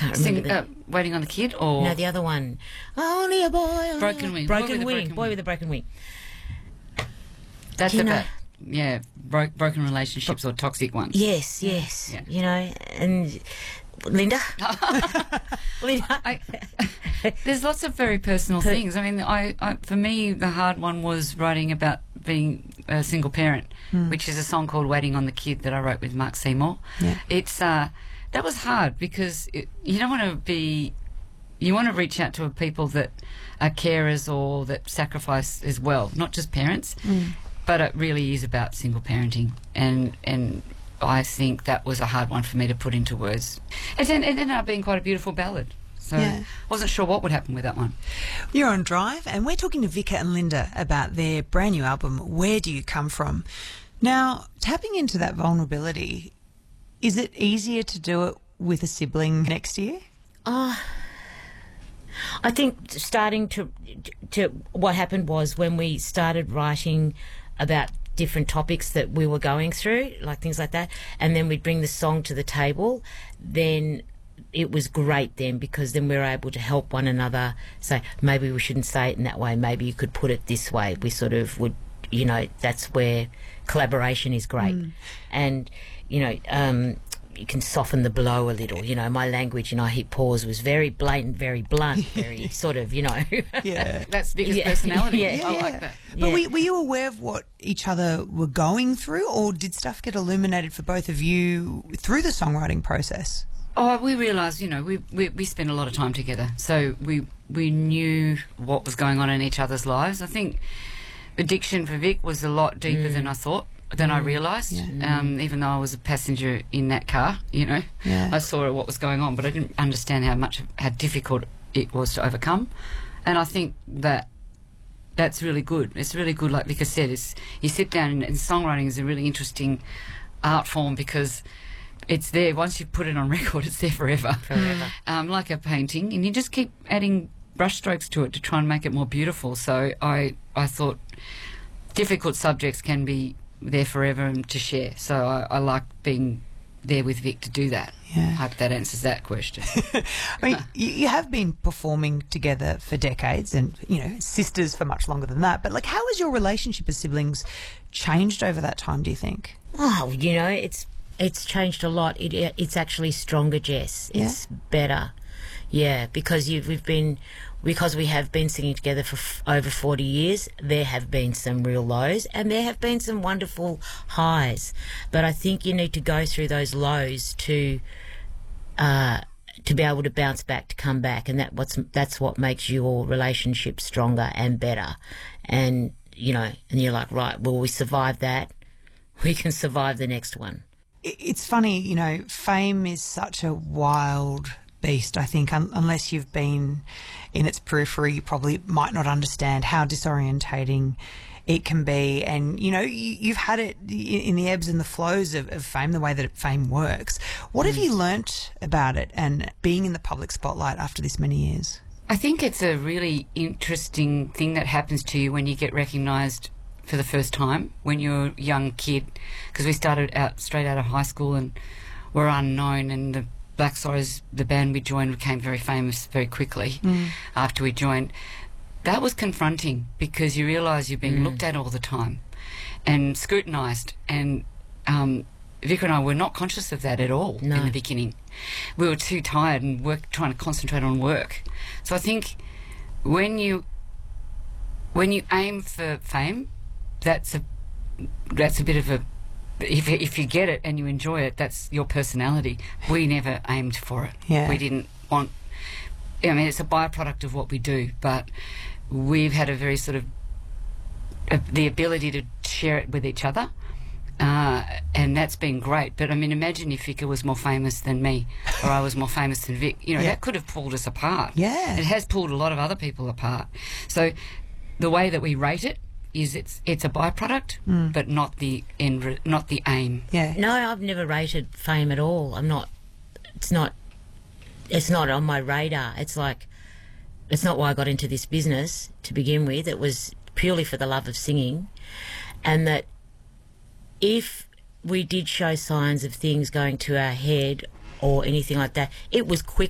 can't remember. Waiting on the Kid, or no, the other one. Only a boy. Broken Wing. Boy with a broken wing. That's about broken relationships or toxic ones. Yes. Yeah. You know, and Linda. There's lots of very personal things. I mean, for me, the hard one was writing about being a single parent, which is a song called "Waiting on the Kid" that I wrote with Mark Seymour. Yeah. It's that was hard because you don't want to be. You want to reach out to people that are carers or that sacrifice as well, not just parents. But it really is about single parenting, and I think that was a hard one for me to put into words. It ended up being quite a beautiful ballad. So I wasn't sure what would happen with that one. You're on Drive, and we're talking to Vika and Linda about their brand new album, Where Do You Come From? Now, tapping into that vulnerability, is it easier to do it with a sibling next to you? I think starting to what happened was when we started writing about different topics that we were going through, like things like that, and then we'd bring the song to the table, then it was great then, because then we were able to help one another say, maybe we shouldn't say it in that way, maybe you could put it this way. We sort of would, you know, that's where collaboration is great. And, you know, you can soften the blow a little. You know, my language, and I hit pause, was very blatant, very blunt, very sort of, you know. That's Vika's personality. I like that. But were you aware of what each other were going through, or did stuff get illuminated for both of you through the songwriting process? Oh, we realised, you know, we spent a lot of time together, so we knew what was going on in each other's lives. I think addiction for Vic was a lot deeper than I thought, than I realised. Even though I was a passenger in that car, you know, I saw what was going on, but I didn't understand how difficult it was to overcome. And I think that's really good. It's really good, like Vika said. You sit down, and songwriting is a really interesting art form because it's there. Once you put it on record, it's there forever. Like a painting, and you just keep adding brushstrokes to it to try and make it more beautiful. So I thought difficult subjects can be there forever and to share. So I like being there with Vic to do that. I hope that answers that question. I mean, you have been performing together for decades, and, you know, sisters for much longer than that. But, like, how has your relationship as siblings changed over that time, do you think? Oh, you know, it's changed a lot. It's actually stronger, Jess. It's better. Yeah, because we have been singing together for over 40 years, there have been some real lows and there have been some wonderful highs. But I think you need to go through those lows to be able to bounce back, to come back, and that's what makes your relationship stronger and better. And, you know, and you're like, right, well, we survived that, we can survive the next one. It's funny, you know, fame is such a wild beast. I think unless you've been in its periphery, you probably might not understand how disorientating it can be. And, you know, you've had it in the ebbs and the flows of fame, the way that fame works. What have you learnt about it and being in the public spotlight after this many years? I think it's a really interesting thing that happens to you when you get recognised for the first time when you're a young kid, because we started out straight out of high school and were unknown, and the Black Sorrows, the band we joined, became very famous very quickly after we joined. That was confronting because you realise you're being looked at all the time and scrutinised, and Vic and I were not conscious of that at all in the beginning. We were too tired and trying to concentrate on work. So I think when you aim for fame, that's a bit of a, if you get it and you enjoy it, that's your personality. We never aimed for it. We didn't want, I mean, it's a byproduct of what we do, but we've had a very sort of the ability to share it with each other, and that's been great. But I mean, imagine if Vika was more famous than me, or I was more famous than Vic. You know, that could have pulled us apart. It has pulled a lot of other people apart. So the way that we rate it is it's a byproduct, but not the end, not the aim. No, I've never rated fame at all. It's not on my radar. It's like, it's not why I got into this business to begin with. It was purely for the love of singing, and that if we did show signs of things going to our head or anything like that, it was